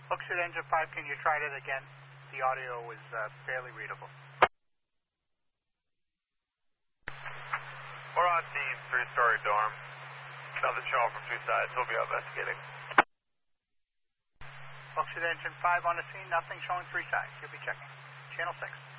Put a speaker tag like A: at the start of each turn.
A: Oxford Engine 5, can you try that again? The audio was barely readable.
B: We're on scene, 3-story dorm. Nothing showing from 2 sides. We'll be investigating.
A: Oxford Engine 5 on the scene, nothing showing 3 sides. You'll be checking. Channel 6.